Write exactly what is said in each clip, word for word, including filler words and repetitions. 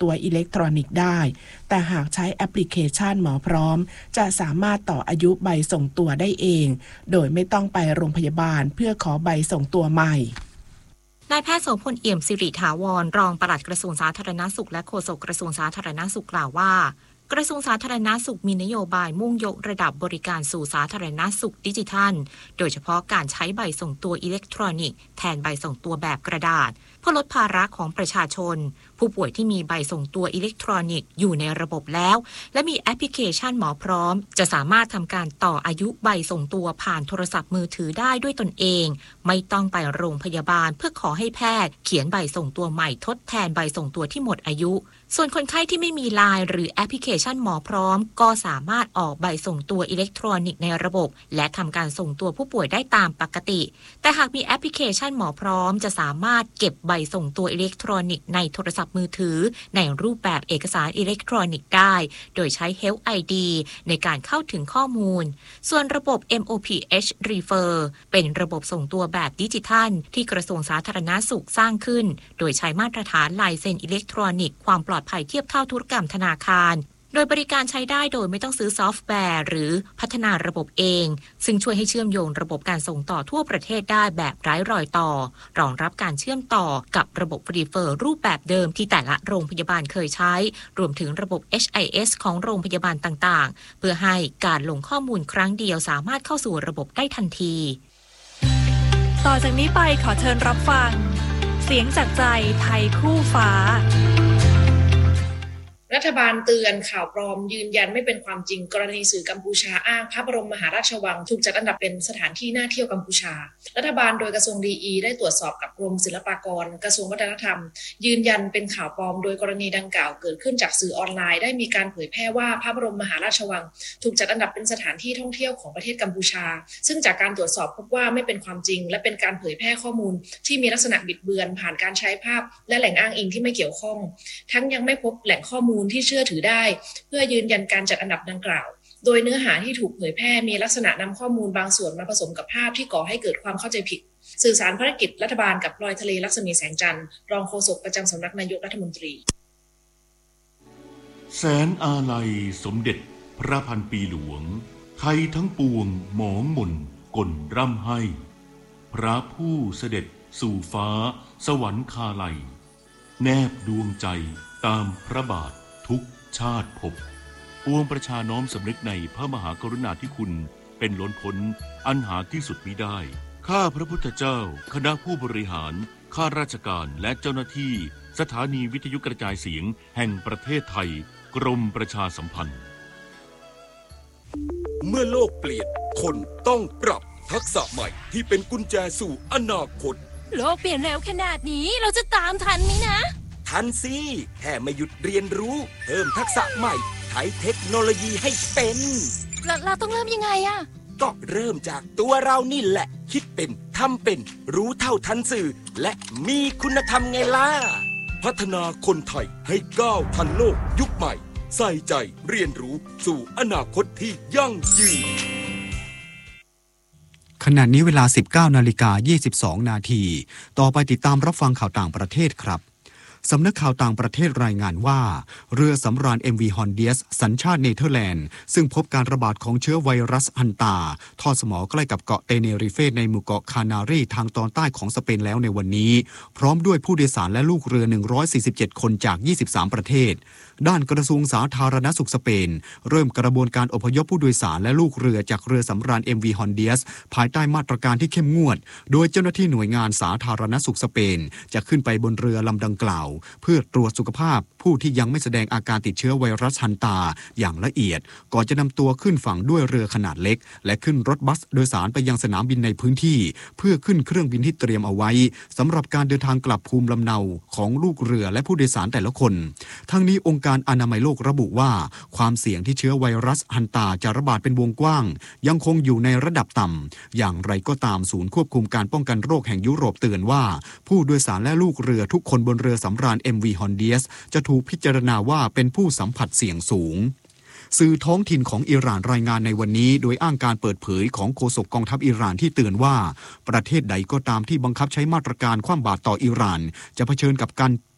ตัวอิเล็กทรอนิกส์ได้แต่หากใช้แอปพลิเคชันหมอพร้อมจะสามารถต่ออายุใบส่งตัวได้เองโดยไม่ต้องไปโรงพยาบาลเพื่อขอใบส่งตัวใหม่นายแพทย์โสพลเอี่ยมสิริถาวรรองปลัดกระทรวงสาธารณสุขและโฆษกกระทรวงสาธารณสุขกล่าวว่ากระทรวงสาธารณสุขมีนโยบายมุ่งยกระดับบริการสู่สาธารณสุขดิจิทัลโดยเฉพาะการใช้ใบส่งตัวอิเล็กทรอนิกส์แทนใบส่งตัวแบบกระดาษเพื่อลดภาระของประชาชนผู้ป่วยที่มีใบส่งตัวอิเล็กทรอนิกส์อยู่ในระบบแล้วและมีแอปพลิเคชันหมอพร้อมจะสามารถทำการต่ออายุใบส่งตัวผ่านโทรศัพท์มือถือได้ด้วยตนเองไม่ต้องไปโรงพยาบาลเพื่อขอให้แพทย์เขียนใบส่งตัวใหม่ทดแทนใบส่งตัวที่หมดอายุส่วนคนไข้ที่ไม่มี ไลน์ หรือแอปพลิเคชันหมอพร้อมก็สามารถออกใบส่งตัวอิเล็กทรอนิกส์ในระบบและทำการส่งตัวผู้ป่วยได้ตามปกติแต่หากมีแอปพลิเคชันหมอพร้อมจะสามารถเก็บใบส่งตัวอิเล็กทรอนิกส์ในโทรศัพท์มือถือในรูปแบบเอกสารอิเล็กทรอนิกส์ได้โดยใช้ Health ไอ ดี ในการเข้าถึงข้อมูลส่วนระบบ เอ็ม โอ พี เอช Refer เป็นระบบส่งตัวแบบดิจิทัลที่กระทรวงสาธารณสุขสร้างขึ้นโดยใช้มาตรฐานลายเซ็นอิเล็กทรอนิกส์ความปลอดภัยเทียบเท่าธุรกรรมธนาคารโดยบริการใช้ได้โดยไม่ต้องซื้อซอฟต์แวร์หรือพัฒนาระบบเองซึ่งช่วยให้เชื่อมโยงระบบการส่งต่อทั่วประเทศได้แบบไร้รอยต่อรองรับการเชื่อมต่อกับระบบรีเฟอร์รูปแบบเดิมที่แต่ละโรงพยาบาลเคยใช้รวมถึงระบบ เอช ไอ เอส ของโรงพยาบาลต่างๆเพื่อให้การลงข้อมูลครั้งเดียวสามารถเข้าสู่ระบบได้ทันทีต่อจากนี้ไปขอเชิญรับฟังเสียงจากใจไทยคู่ฟ้ารัฐบาลเตือนข่าวปลอมยืนยันไม่เป็นความจริงกรณีสื่อกัมพูชาอ้างพระบรมมหาราชวังถูกจัดอันดับเป็นสถานที่น่าเที่ยวกัมพูชารัฐบาลโดยกระทรวงดีอีได้ตรวจสอบกับกรมศิลปากรกระทรวงวัฒนธรรมยืนยันเป็นข่าวปลอมโดยกรณีดังกล่าวเกิดขึ้นจากสื่อออนไลน์ได้มีการเผยแพร่ว่าพระบรมมหาราชวังถูกจัดอันดับเป็นสถานที่ท่องเที่ยวของประเทศกัมพูชาซึ่งจากการตรวจสอบพบว่าไม่เป็นความจริงและเป็นการเผยแพร่ข้อมูลที่มีลักษณะบิดเบือนผ่านการใช้ภาพและแหล่งอ้างอิงที่ไม่เกี่ยวข้องทั้งยังไม่พบแหล่งข้อมูลที่เชื่อถือได้เพื่อยืนยันการจัดอันดับดังกล่าวโดยเนื้อหาที่ถูกเผยแพร่มีลักษณะนำข้อมูลบางส่วนมาผสมกับภาพที่ก่อให้เกิดความเข้าใจผิดสื่อสารภารกิจรัฐบาลกับรอยทะเลลักษมีแสงจันทร์รองโฆษกประจำสำนักนายกรัฐมนตรีแสนอาลัยสมเด็จพระพันปีหลวงไทยทั้งปวงหมองหม่นก่นร่ำให้พระผู้เสด็จสู่ฟ้าสวรรคาลัยแนบดวงใจตามพระบาททุกชาติภพปวงประชาน้อมสำนึกในพระมหากรุณาธิคุณเป็นล้นพ้นอันหาที่สุดมิได้ข้าพระพุทธเจ้าคณะผู้บริหารข้าราชการและเจ้าหน้าที่สถานีวิทยุกระจายเสียงแห่งประเทศไทยกรมประชาสัมพันธ์เมื่อโลกเปลี่ยนคนต้องปรับทักษะใหม่ที่เป็นกุญแจสู่อนาคตโลกเปลี่ยนเร็วขนาดนี้เราจะตามทันไหมนะทันสิแค่ไม่หยุดเรียนรู้เพิ่มทักษะใหม่ใช้เทคโนโลยีให้เป็นเราเราต้องเริ่มยังไงอะก็เริ่มจากตัวเรานี่แหละคิดเป็นทำเป็นรู้เท่าทันสื่อและมีคุณธรรมไงล่ะพัฒนาคนไทยให้ก้าวทันโลกยุคใหม่ใส่ใจเรียนรู้สู่อนาคตที่ยั่งยืนขณะนี้เวลา สิบเก้านาฬิกายี่สิบสองนาทีต่อไปติดตามรับฟังข่าวต่างประเทศครับสำนักข่าวต่างประเทศรายงานว่าเรือสำราญ เอ็ม วี Hondius สัญชาติเนเธอร์แลนด์ซึ่งพบการระบาดของเชื้อไวรัสฮันตาทอดสมอใกล้กับเกาะเตเนริเฟในหมู่เกาะคานารีทางตอนใต้ของสเปนแล้วในวันนี้พร้อมด้วยผู้โดยสารและลูกเรือหนึ่งร้อยสี่สิบเจ็ดคนจากยี่สิบสามประเทศด้านกระทรวงสาธารณสุขสเปนเริ่มกระบวนการอพยพผู้โดยสารและลูกเรือจากเรือสำราญ เอ็ม วี Hondius ภายใต้มาตรการที่เข้มงวดโดยเจ้าหน้าที่หน่วยงานสาธารณสุขสเปนจะขึ้นไปบนเรือลำดังกล่าวเพื่อตรวจสุขภาพผู้ที่ยังไม่แสดงอาการติดเชื้อไวรัสฮันตาอย่างละเอียดก่อนจะนำตัวขึ้นฝั่งด้วยเรือขนาดเล็กและขึ้นรถบัสโดยสารไปยังสนามบินในพื้นที่เพื่อขึ้นเครื่องบินที่เตรียมเอาไว้สำหรับการเดินทางกลับภูมิลำเนาของลูกเรือและผู้โดยสารแต่ละคนทั้งนี้องค์การอนามัยโลกระบุว่าความเสี่ยงที่เชื้อไวรัสฮันตาจะระบาดเป็นวงกว้างยังคงอยู่ในระดับต่ำอย่างไรก็ตามศูนย์ควบคุมการป้องกันโรคแห่งยุโรปเตือนว่าผู้โดยสารและลูกเรือทุกคนบนเรือสำราญ เอ็ม วี Hondius จะถูกพิจารณาว่าเป็นผู้สัมผัสเสี่ยงสูงสื่อท้องถิ่นของอิหร่านรายงานในวันนี้โดยอ้างการเปิดเผยของโฆษกกองทัพอิหร่านที่เตือนว่าประเทศใดก็ตามที่บังคับใช้มาตรการคว่ำบาตรต่ออิหร่านจะเผชิญกับการ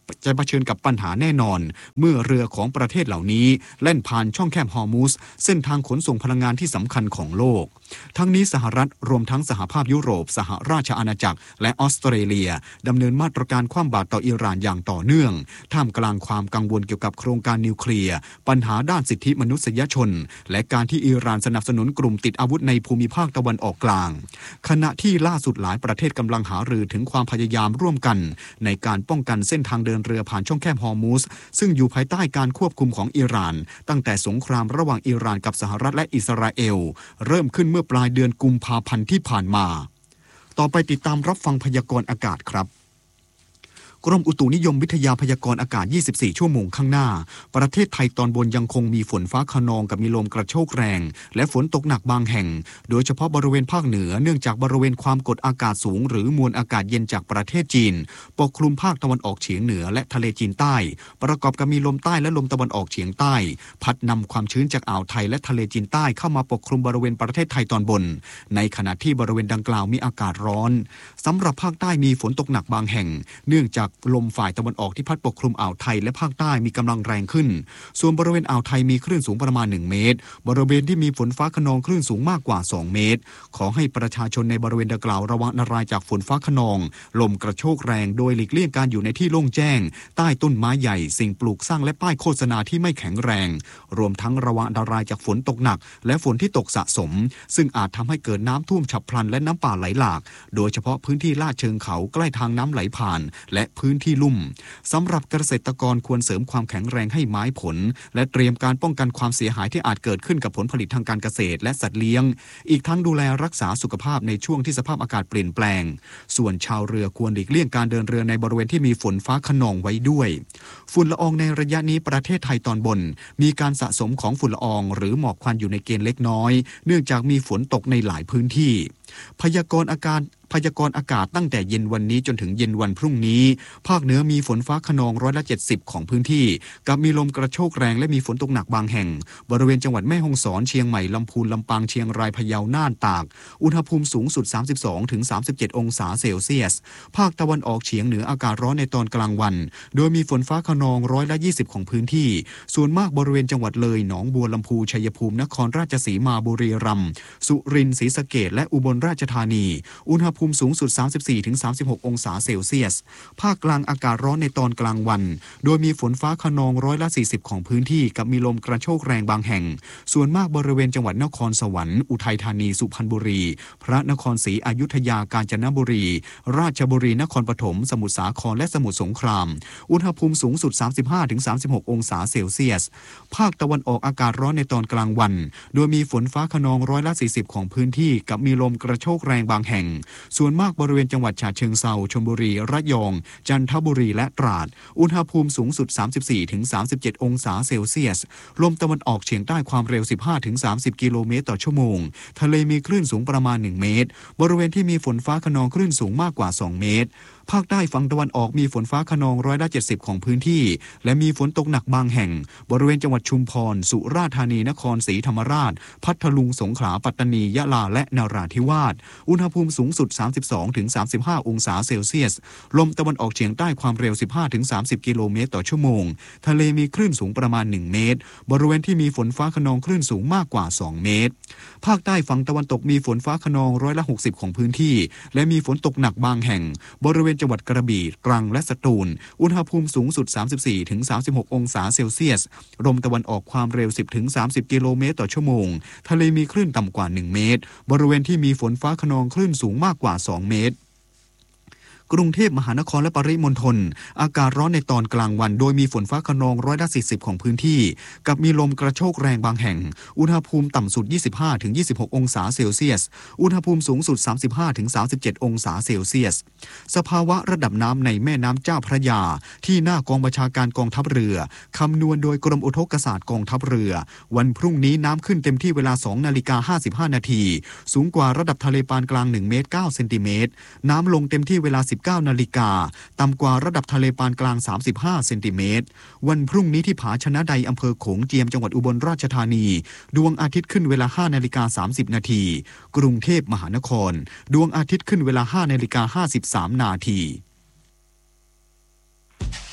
จะเผชิญกับปัญหาแน่นอนเมื่อเรือของประเทศเหล่านี้แล่นผ่านช่องแคบฮอร์มุสเส้นทางขนส่งพลังงานที่สำคัญของโลกทั้งนี้สหรัฐรวมทั้งสหภาพยุโรปสหราชอาณาจักรและออสเตรเลียดำเนินมาตรการคว่ำบาตรต่ออิหร่านอย่างต่อเนื่องท่ามกลางความกังวลเกี่ยวกับโครงการนิวเคลียร์ปัญหาด้านสิทธิมนุษยชนและการที่อิหร่านสนับสนุนกลุ่มติดอาวุธในภูมิภาคตะวันออกกลางขณะที่ล่าสุดหลายประเทศกำลังหารือถึงความพยายามร่วมกันในการป้องกันเส้นทางเดินเรือผ่านช่องแคบฮอร์มุสซึ่งอยู่ภายใต้การควบคุมของอิหร่านตั้งแต่สงครามระหว่างอิหร่านกับสหรัฐและอิสราเอลเริ่มขึ้นเมื่อปลายเดือนกุมภาพันธ์ที่ผ่านมาต่อไปติดตามรับฟังพยากรณ์อากาศครับกรมอุตุนิยมวิทยาพยากรณ์อากาศยี่สิบสี่ชั่วโมงข้างหน้าประเทศไทยตอนบนยังคงมีฝนฟ้าคะนองกับมีลมกระโชกแรงและฝนตกหนักบางแห่งโดยเฉพาะบริเวณภาคเหนือเนื่องจากบริเวณความกดอากาศสูงหรือมวลอากาศเย็นจากประเทศจีนปกคลุมภาคตะวันออกเฉียงเหนือและทะเลจีนใต้ประกอบกับมีลมใต้และลมตะวันออกเฉียงใต้พัดนำความชื้นจากอ่าวไทยและทะเลจีนใต้เข้ามาปกคลุมบริเวณประเทศไทยตอนบนในขณะที่บริเวณดังกล่าวมีอากาศร้อนสำหรับภาคใต้มีฝนตกหนักบางแห่งเนื่องจากลมฝ่ายตะวันออกที่พัดปกคลุมอ่าวไทยและภาคใต้มีกำลังแรงขึ้นส่วนบริเวณอ่าวไทยมีคลื่นสูงประมาณหนึ่งเมตรบริเวณที่มีฝนฟ้าคะนองคลื่นสูงมากกว่าสองเมตรขอให้ประชาชนในบริเวณดังกล่าวระวังอันตรายจากฝนฟ้าคะนองลมกระโชกแรงโดยหลีกเลี่ยงการอยู่ในที่โล่งแจ้งใต้ต้นไม้ใหญ่สิ่งปลูกสร้างและป้ายโฆษณาที่ไม่แข็งแรงรวมทั้งระวังอันตรายจากฝนตกหนักและฝนที่ตกสะสมซึ่งอาจทำให้เกิดน้ำท่วมฉับพลันและน้ำป่าไหลหลากโดยเฉพาะพื้นที่ลาดเชิงเขาใกล้ทางน้ำไหลผ่านและพื้นที่ลุ่มสำหรับเกษตรกรควรเสริมความแข็งแรงให้ไม้ผลและเตรียมการป้องกันความเสียหายที่อาจเกิดขึ้นกับผลผลิตทางการเกษตรและสัตว์เลี้ยงอีกทั้งดูแลรักษาสุขภาพในช่วงที่สภาพอากาศเปลี่ยนแปลงส่วนชาวเรือควรหลีกเลี่ยงการเดินเรือในบริเวณที่มีฝนฟ้าคะนองไว้ด้วยฝุ่นละอองในระยะนี้ประเทศไทยตอนบนมีการสะสมของฝุ่นละอองหรือหมอกควันอยู่ในเกณฑ์เล็กน้อยเนื่องจากมีฝนตกในหลายพื้นที่พยากรณ์อากาศพยากรณ์อากาศตั้งแต่เย็นวันนี้จนถึงเย็นวันพรุ่งนี้ภาคเหนือมีฝนฟ้าคะนองร้อยละเจ็ดสิบของพื้นที่กับมีลมกระโชกแรงและมีฝนตกหนักบางแห่งบริเวณจังหวัดแม่ฮ่องสอนเชียงใหม่ลำพูนลำปางเชียงรายพะเยาน่านตากอุณหภูมิสูงสุด สามสิบสองถึงสามสิบเจ็ด องศาเซลเซียสภาคตะวันออกเฉียงเหนืออากาศร้อนในตอนกลางวันโดยมีฝนฟ้าคะนองร้อยละยี่สิบของพื้นที่ส่วนมากบริเวณจังหวัดเลยหนองบัวลำพูชัยภูมินครราชสีมาบุรีรัมย์สุรินทร์ศรีสะเกษและอุบลราชธานีอุณหภูมิสูงสุดสามสิบสี่ถึงสามสิบหก องศาเซลเซียสภาคกลางอากาศร้อนในตอนกลางวันโดยมีฝนฟ้าคะนองร้อยละสี่สิบของพื้นที่กับมีลมกระโชกแรงบางแห่งส่วนมากบริเวณจังหวัดนครสวรรค์อุทัยธานีสุพรรณบุรีพระนครศรีอยุธยากาญจนบุรีราชบุรีนครปฐมสมุทรสาครและสมุทรสงครามอุณหภูมิสูงสุด สามสิบห้าถึงสามสิบหก องศาเซลเซียสภาคตะวันออกอากาศร้อนในตอนกลางวันโดยมีฝนฟ้าคะนองร้อยละสี่สิบของพื้นที่กับมีลมกระโชกแรงบางแห่งส่วนมากบริเวณจังหวัดฉะเชิงเทราชลบุรีระยองจันทบุรีและตราดอุณหภูมิสูงสุด สามสิบสี่ถึงสามสิบเจ็ด องศาเซลเซียสลมตะวันออกเฉียงใต้ความเร็ว สิบห้าถึงสามสิบ กิโลเมตรต่อชั่วโมงทะเลมีคลื่นสูงประมาณหนึ่งเมตรบริเวณที่มีฝนฟ้าคะนองคลื่นสูงมากกว่าสองเมตรภาคใต้ฝั่งตะวันออกมีฝนฟ้าคะนองร้อยละเจ็ดสิบของพื้นที่และมีฝนตกหนักบางแห่งบริเวณจังหวัดชุมพรสุราษฎร์ธานีนครศรีธรรมราชพัทลุงสงขลาปัตตานียะลาและนราธิวาสอุณหภูมิสูงสุด สามสิบสองถึงสามสิบห้า องศาเซลเซียสลมตะวันออกเฉียงใต้ความเร็ว สิบห้าถึงสามสิบ กิโลเมตรต่อชั่วโมงทะเลมีคลื่นสูงประมาณหนึ่งเมตรบริเวณที่มีฝนฟ้าคะนองคลื่นสูงมากกว่าสองเมตรภาคใต้ฝั่งตะวันตกมีฝนฟ้าคะนองร้อยละหกสิบของพื้นที่และมีฝนตกหนักบางแห่งบริเวณจังหวัดกระบี่ตรังและสตูลอุณหภูมิสูงสุด สามสิบสี่ถึงสามสิบหก องศาเซลเซียสลมตะวันออกความเร็ว สิบถึงสามสิบ กิโลเมตรต่อชั่วโมงทะเลมีคลื่นต่ำกว่าหนึ่งเมตรบริเวณที่มีฝนฟ้าคะนองคลื่นสูงมากกว่าสองเมตรกรุงเทพมหานครและปริมณฑลอากาศร้อนในตอนกลางวันโดยมีฝนฟ้าคะนองร้อยละสี่สิบของพื้นที่กับมีลมกระโชกแรงบางแห่งอุณหภูมิต่ำสุด ยี่สิบห้าถึงยี่สิบหก องศาเซลเซียสอุณหภูมิสูงสุด สามสิบห้าถึงสามสิบเจ็ด องศาเซลเซียสสภาวะระดับน้ำในแม่น้ำเจ้าพระยาที่หน้ากองบัญชาการกองทัพเรือคำนวณโดยกรมอุทกศาสตร์กองทัพเรือวันพรุ่งนี้น้ำขึ้นเต็มที่เวลา สองนาฬิกาห้าสิบห้า นาทีสูงกว่าระดับทะเลปานกลางหนึ่งเมตรเก้าเซนติเมตรน้ำลงเต็มที่เวลา สิบเก้านาฬิกาต่ำกว่าระดับทะเลปานกลางสามสิบห้าเซนติเมตรวันพรุ่งนี้ที่ผาชนะใดอำเภอโขงเจียมจังหวัดอุบลราชธานีดวงอาทิตย์ขึ้นเวลา ห้านาฬิกาสามสิบ นาทีกรุงเทพมหานครดวงอาทิตย์ขึ้นเวลา ห้านาฬิกาห้าสิบสาม นาที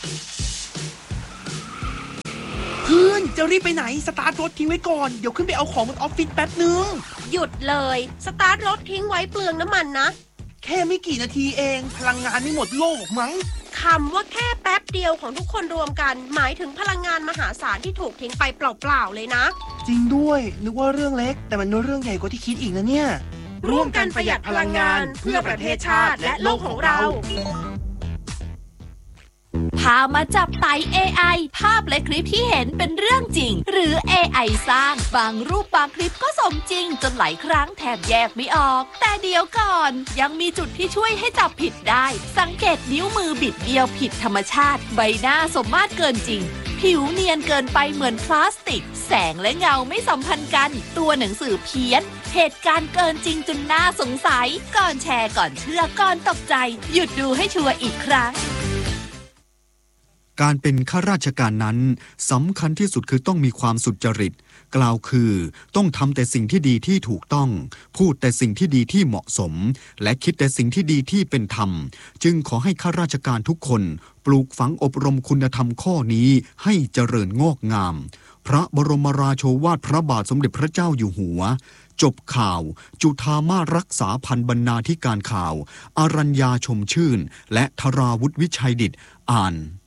เพื่อนจะรีบไปไหนสตาร์ทรถทิ้งไว้ก่อนเดี๋ยวขึ้นไปเอาของบนออฟฟิศแป๊บนึงหยุดเลยสตาร์ทรถทิ้งไว้เปลืองน้ำมันนะแค่ไม่กี่นาทีเองพลังงานไม่หมดโลกมั้งคำว่าแค่แป๊บเดียวของทุกคนรวมกันหมายถึงพลังงานมหาศาลที่ถูกทิ้งไปเปล่าๆเลยนะจริงด้วยนึกว่าเรื่องเล็กแต่มันเรื่องใหญ่กว่าที่คิดอีกนะเนี่ยร่วมกันประหยัดพลังงานเพื่อประเทศชาติและโลกของเราพามาจับไต่ เอ ไอ ภาพและคลิปที่เห็นเป็นเรื่องจริงหรือ เอ ไอ สร้างบางรูปบางคลิปก็สมจริงจนหลายครั้งแทบแยกไม่ออกแต่เดี๋ยวก่อนยังมีจุดที่ช่วยให้จับผิดได้สังเกตนิ้วมือบิดเบี้ยวผิดธรรมชาติใบหน้าสมมาตรเกินจริงผิวเนียนเกินไปเหมือนพลาสติกแสงและเงาไม่สัมพันธ์กันตัวหนังสือเพี้ยนเหตุการณ์เกินจริงจนน่าสงสัยก่อนแชร์ก่อนเชื่อก่อนตกใจหยุดดูให้ชัวร์อีกครั้งการเป็นข้าราชการนั้นสำคัญที่สุดคือต้องมีความสุจริตกล่าวคือต้องทำแต่สิ่งที่ดีที่ถูกต้องพูดแต่สิ่งที่ดีที่เหมาะสมและคิดแต่สิ่งที่ดีที่เป็นธรรมจึงขอให้ข้าราชการทุกคนปลูกฝังอบรมคุณธรรมข้อนี้ให้เจริญงอกงามพระบรมราโชวาทพระบาทสมเด็จพระเจ้าอยู่หัวจบข่าวจุฑามาสรักษาพันธ์บรรณาธิการข่าวอรัญญาชมชื่นและธราวุฒิวิชัยดิษฐ์อ่าน